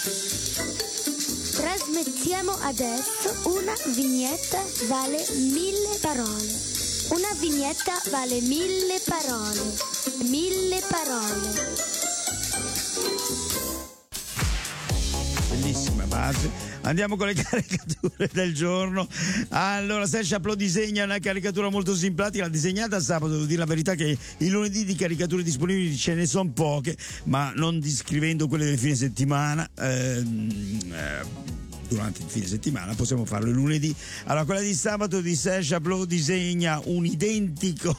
Trasmettiamo adesso una vignetta vale 1000 parole. Una vignetta vale 1000 parole. 1000 parole. Bellissima base. Andiamo con le caricature del giorno. Allora, Serge Chaplot disegna una caricatura molto simpatica, l'ha disegnata sabato. Devo dire la verità che il lunedì di caricature disponibili ce ne sono poche, ma non descrivendo quelle del fine settimana. Durante il fine settimana possiamo farlo il lunedì. Allora, quella di sabato di Serge Chaplot disegna un identico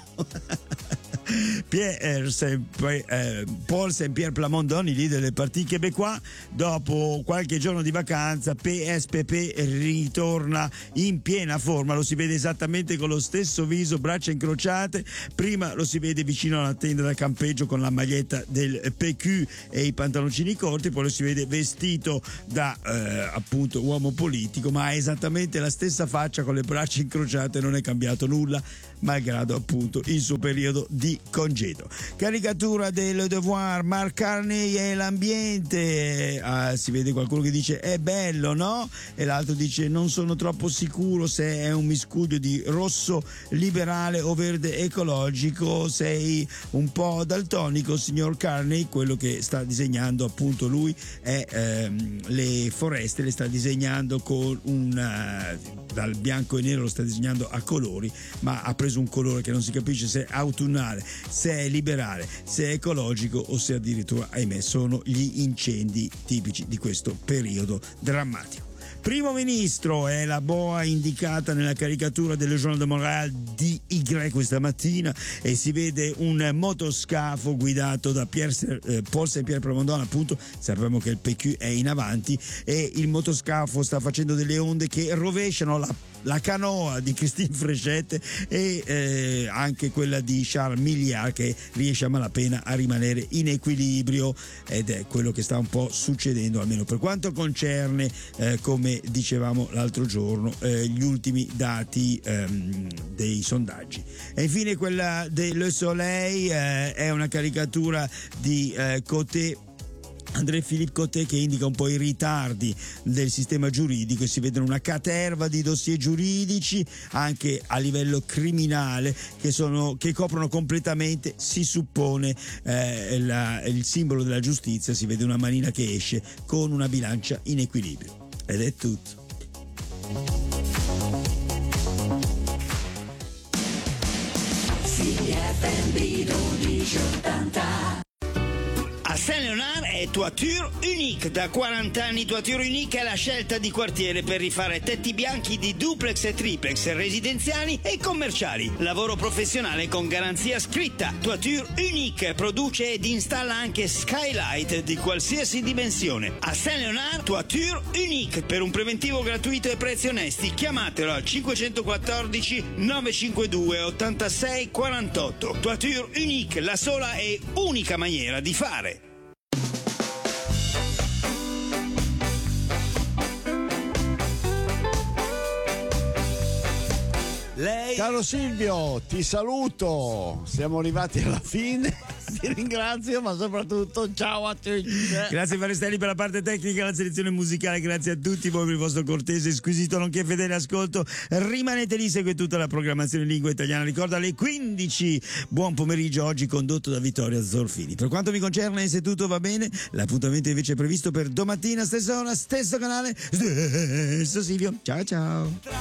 Paul Saint-Pierre Plamondon, il leader del Parti Québécois. Dopo qualche giorno di vacanza, PSPP ritorna in piena forma. Lo si vede esattamente con lo stesso viso, braccia incrociate. Prima lo si vede vicino alla tenda da campeggio con la maglietta del PQ e i pantaloncini corti, poi lo si vede vestito da appunto uomo politico, ma ha esattamente la stessa faccia con le braccia incrociate, non è cambiato nulla, malgrado appunto il suo periodo di congedo. Caricatura del Devoir, Mark Carney e l'ambiente. Si vede qualcuno che dice è bello, no? E l'altro dice non sono troppo sicuro se è un miscuglio di rosso liberale o verde ecologico. Sei un po' daltonico, signor Carney. Quello che sta disegnando appunto lui è le foreste, le sta disegnando con dal bianco e nero, lo sta disegnando a colori, ma ha preso un colore che non si capisce se è autunnale, se è liberale, se è ecologico o se addirittura, ahimè, sono gli incendi tipici di questo periodo drammatico. Primo ministro è la boa indicata nella caricatura del Journal de Montréal di Y questa mattina, e si vede un motoscafo guidato da Paul Saint-Pierre Plamondon. Appunto, sappiamo che il PQ è in avanti e il motoscafo sta facendo delle onde che rovesciano la canoa di Christine Frechette e anche quella di Charles Milliard, che riesce a malapena a rimanere in equilibrio, ed è quello che sta un po' succedendo, almeno per quanto concerne, come dicevamo l'altro giorno, gli ultimi dati dei sondaggi. E infine quella del Le Soleil è una caricatura di Coté, André-Philippe Coté, che indica un po' i ritardi del sistema giuridico, e si vedono una caterva di dossier giuridici anche a livello criminale che coprono completamente, si suppone, il simbolo della giustizia. Si vede una manina che esce con una bilancia in equilibrio. Ed è tutto. CFM 1280. A Saint-Léonard è Toiture Unique. Da 40 anni Toiture Unique è la scelta di quartiere per rifare tetti bianchi di duplex e triplex residenziali e commerciali. Lavoro professionale con garanzia scritta. Toiture Unique produce ed installa anche skylight di qualsiasi dimensione. A Saint-Léonard Toiture Unique. Per un preventivo gratuito e prezzi onesti chiamatelo al 514 952 86 48. Toiture Unique, la sola e unica maniera di fare. Caro Silvio, ti saluto, siamo arrivati alla fine, ti ringrazio, ma soprattutto ciao a tutti. Grazie Farestelli per la parte tecnica, la selezione musicale, grazie a tutti voi per il vostro cortese, squisito nonché fedele ascolto. Rimanete lì, segue tutta la programmazione in lingua italiana, ricorda alle 15. Buon pomeriggio, oggi condotto da Vittorio Zorfini. Per quanto mi concerne, se tutto va bene, l'appuntamento invece è previsto per domattina, stessa ora, stesso canale, stesso Silvio. Ciao ciao.